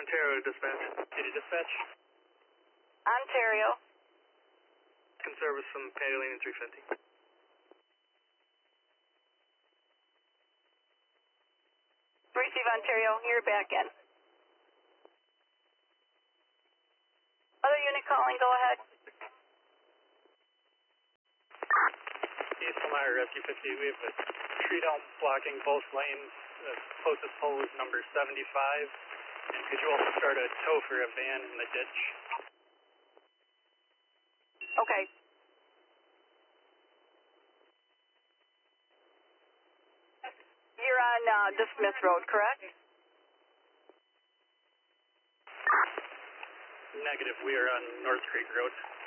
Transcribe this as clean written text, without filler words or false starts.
Ontario dispatch. City dispatch. Ontario. Can service from Paylene 350. Receive Ontario, you're back in. Other unit calling, go ahead. East Lamar Rescue 50, we have a tree down blocking both lanes. Closest pole is number 75. And could you also start a tow for a van in the ditch? Okay. You're on Dismiss Road, correct? Negative, we are on North Creek Road.